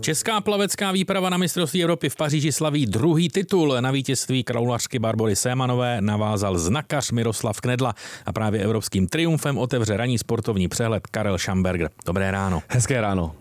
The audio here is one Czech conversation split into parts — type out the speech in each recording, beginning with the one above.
Česká plavecká výprava na mistrovství Evropy v Paříži slaví druhý titul. Na vítězství kraulařky Barbory Sémanové navázal znakař Miroslav Knedla a právě evropským triumfem otevře ranní sportovní přehled Karel Schamberger. Dobré ráno. Hezké ráno.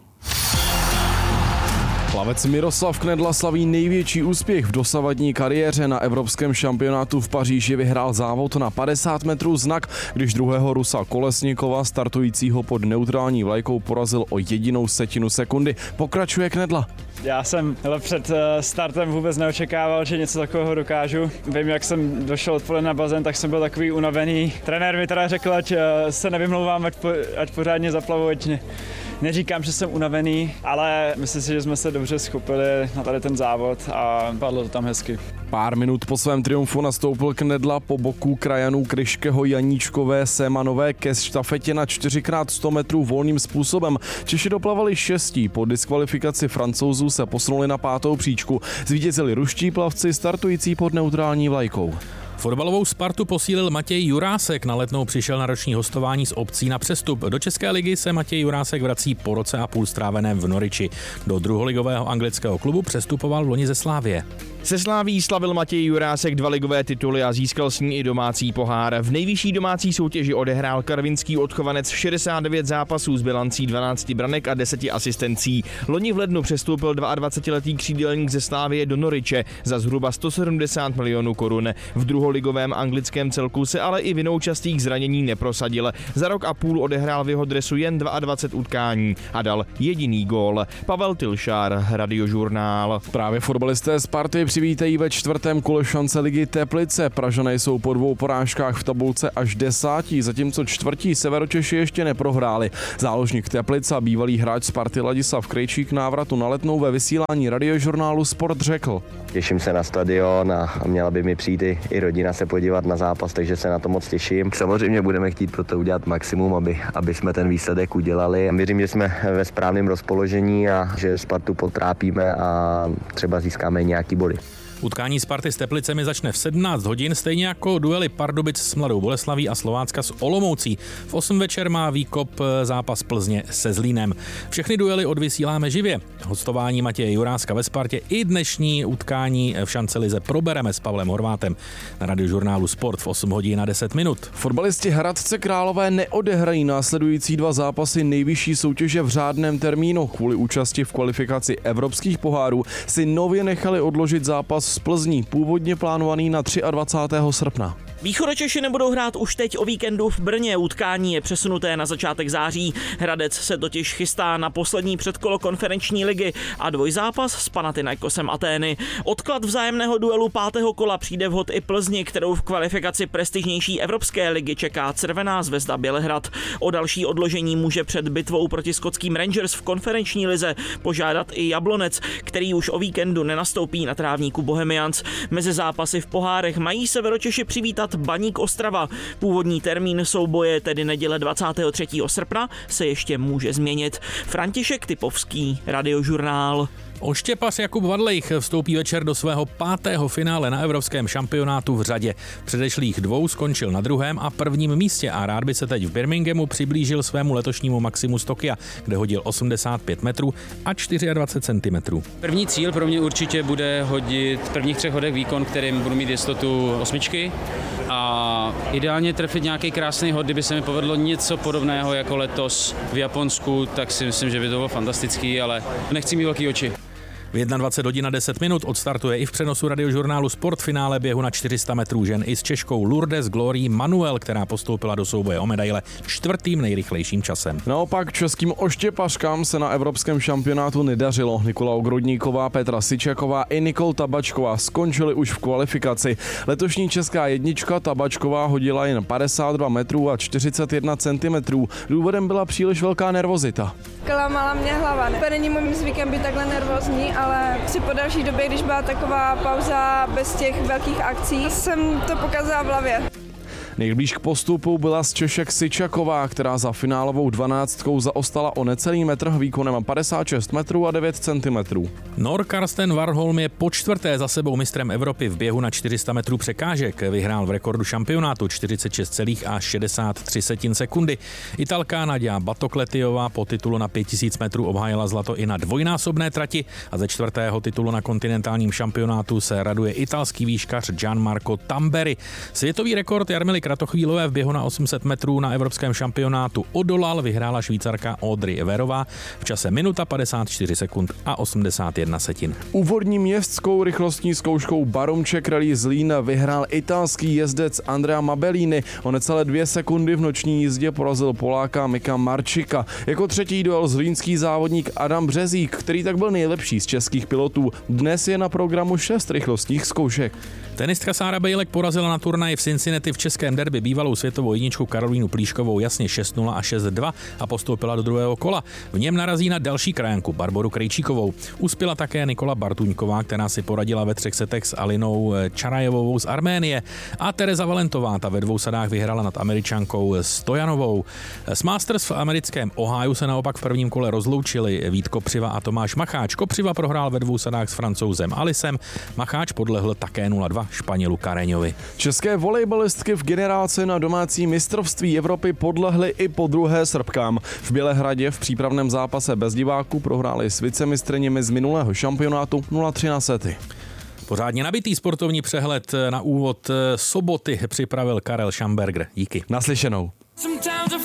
Plavec Miroslav Knedla slaví největší úspěch v dosavadní kariéře. Na evropském šampionátu v Paříži vyhrál závod na 50 metrů znak, když druhého Rusa Kolesnikova, startujícího pod neutrální vlajkou, porazil o 1/10 sekundy. Pokračuje Knedla. Já jsem před startem vůbec neočekával, že něco takového dokážu. Vím, jak jsem došel odpoledne na bazén, tak jsem byl takový unavený. Trenér mi teda řekl, ať se nevymlouvám, ať pořádně zaplavu, ať neříkám, že jsem unavený, ale myslím si, že jsme se dobře schopili na tady ten závod a padlo to tam hezky. Pár minut po svém triumfu nastoupil Knedla po boku krajanů Kryškeho, Janíčkové, Sémanové ke štafetě na 4x100 metrů volným způsobem. Češi doplavali 6. Po diskvalifikaci Francouzů se posunuli na 5. příčku. Zvítězili ruští plavci startující pod neutrální vlajkou. Fotbalovou Spartu posílil Matěj Jurásek. Na Letnou přišel na roční hostování s opcí na přestup. Do České ligy se Matěj Jurásek vrací po roce a půl stráveném v Norwichi. Do druholigového anglického klubu přestupoval loni ze Slavie. Se Slaví slavil Matěj Jurásek 2 ligové tituly a získal s ní i domácí pohár. V nejvyšší domácí soutěži odehrál karvinský odchovanec 69 zápasů s bilancí 12 branek a 10 asistencí. Loni v lednu přestoupil 22letý křídelník ze Slávie do Norwiche za zhruba 170 milionů korun. V druholigovém anglickém celku se ale i vinou častých zranění neprosadil. Za rok a půl odehrál v jeho dresu jen 22 utkání a dal jediný gól. Pavel Tilšár, Radiožurnál. Právě fotbalisté Sparty přivítají ve 4. kole šance ligy Teplice. Pražané jsou po 2 porážkách v tabulce až 10, zatímco 4. Severočeši ještě neprohráli. Záložník Teplice a bývalý hráč Sparty Ladislav Krejčík k návratu na Letnou ve vysílání Radiožurnálu Sport řekl: Těším se na stadion a měla by mi přijít i rodina se podívat na zápas, takže se na to moc těším. Samozřejmě budeme chtít pro to udělat maximum, aby jsme ten výsledek udělali. Věřím, že jsme ve správném rozpoložení a že Spartu potrápíme a třeba získáme nějaký body. Utkání Sparty s Teplicemi začne v 17 hodin, stejně jako duely Pardubic s Mladou Boleslaví a Slovácka s Olomoucí. V 8 večer má výkop zápas Plzně se Zlínem. Všechny duely odvysíláme živě. Hostování Matěje Juráska ve Spartě i dnešní utkání v šancelize probereme s Pavlem Horvátem na Radiožurnálu Sport v 8 hodin a 10 minut. Fotbalisti Hradce Králové neodehrají následující 2 zápasy nejvyšší soutěže v řádném termínu. Kvůli účasti v kvalifikaci evropských pohárů si nově nechali odložit zápas z Plzní, původně plánovaný na 23. srpna. Východočeši nebudou hrát už teď o víkendu v Brně, utkání je přesunuté na začátek září. Hradec se totiž chystá na poslední předkolo konferenční ligy a dvojzápas s Panathinaikosem Atény. Odklad vzájemného duelu 5. kola přijde vhod i Plzni, kterou v kvalifikaci prestižnější evropské ligy čeká Červená Zvezda Bělehrad. O další odložení může před bitvou proti skotským Rangers v konferenční lize požádat i Jablonec, který už o víkendu nenastoupí na trávníku Bohemians. Mezi zápasy v pohárech mají Severočeši přivítat Baník Ostrava. Původní termín souboje, tedy neděle 23. srpna, se ještě může změnit. František Typovský, Radiožurnál. Oštěpař Jakub Vadlejch vstoupí večer do svého 5. finále na evropském šampionátu v řadě. Předešlých 2 skončil na 2. a 1. místě a rád by se teď v Birminghamu přiblížil svému letošnímu maximu z Tokia, kde hodil 85 metrů a 24 centimetrů. První cíl pro mě určitě bude hodit v prvních 3 hodech výkon, kterým budu mít jistotu 8 a ideálně trefit nějaký krásný hod. Kdyby se mi povedlo něco podobného jako letos v Japonsku, tak si myslím, že by to bylo fantastický, ale nechci mít velký oči. V 21 hodin a 10 minut odstartuje i v přenosu Radiožurnálu Sport finále běhu na 400 metrů žen i s Češkou Lourdes Glory Manuel, která postoupila do souboje o medaile 4. nejrychlejším časem. Naopak českým oštěpařkám se na evropském šampionátu nedařilo. Nikola Ogrodníková, Petra Sičaková i Nikol Tabačková skončili už v kvalifikaci. Letošní česká jednička Tabačková hodila jen 52 metrů a 41 centimetrů. Důvodem byla příliš velká nervozita. Klamala mě hlava. Není mým zvykem být takhle nervózní, ale po další době, když byla taková pauza bez těch velkých akcí, jsem to pokazala v hlavě. Nejblíž k postupu byla z Češek Syčaková, která za finálovou 12 zaostala o necelý metr výkonem 56 metrů a 9 centimetrů. Nor Karsten Warholm je po čtvrté za sebou mistrem Evropy v běhu na 400 metrů překážek. Vyhrál v rekordu šampionátu 46,63 sekundy. Italka Nadia Batokletijová po titulu na 5000 metrů obhájila zlato i na dvojnásobné trati a ze čtvrtého titulu na kontinentálním šampionátu se raduje italský výškař Gianmarco Tamberi. Světový rekord Jarmily Kratochvílové v běhu na 800 metrů na evropském šampionátu odolal, vyhrála Švýcarka Audrey Verová v čase minuta 54 sekund a 81 setin. Úvodní městskou rychlostní zkouškou Barumček Rally Zlín vyhrál italský jezdec Andrea Mabellini. O necelé 2 sekundy v noční jízdě porazil Poláka Mika Marčika. Jako třetí dojel zlínský závodník Adam Březík, který tak byl nejlepší z českých pilotů. Dnes je na programu 6 rychlostních zkoušek. Tenistka Sára Bejlek porazila na turnaji v Cincinnati v českém derby bývalou světovou jedničku Karolínu Plíškovou jasně 6-0 a 6-2 a postoupila do druhého kola. V něm narazí na další krajanku Barboru Krejčíkovou. Uspěla také Nikola Bartuňková, která si poradila ve 3 setech s Alinou Čarajevovou z Arménie, a Tereza Valentová, ta ve 2 sadách vyhrála nad Američankou Stojanovou. S Masters v americkém Ohiu se naopak v prvním kole rozloučili Vít Kopřiva a Tomáš Macháč. Kopřiva prohrál ve 2 sadách s Francouzem Alisem, Macháč podlehl také 0-2 Španělu Kareňovi. České volejbalistky v generálce na domácí mistrovství Evropy podlehly i po druhé Srbkám. V Bělehradě v přípravném zápase bez diváků prohráli s vicemistryněmi z minulého šampionátu 0-3 na sety. Pořádně nabitý sportovní přehled na úvod soboty připravil Karel Schamberger. Díky. Naslyšenou.